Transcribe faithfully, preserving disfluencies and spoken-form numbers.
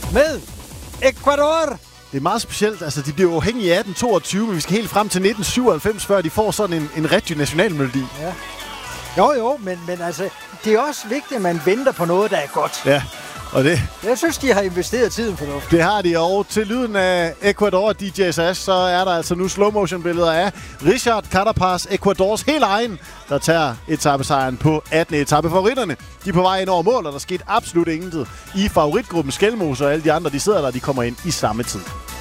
med Ecuador. Det er meget specielt. Altså, de bliver uafhængige i atten toogtyve, men vi skal helt frem til nitten syvoghalvfems, før de får sådan en, en rigtig nationalmelodi. Ja. Jo, jo, men, men altså, det er også vigtigt, at man venter på noget, der er godt. Ja, og det... Jeg synes, de har investeret tiden for noget. Det har de, og til lyden af Ecuador D J Sash, så er der altså nu slow-motion-billeder af Richard Carapaz, Ecuadors helt egen, der tager etapesejren på attende etape. Favoritterne, de er på vej ind over mål, og der skete absolut ingenting i favoritgruppen Skelmose, og alle de andre, de sidder der, de kommer ind i samme tid.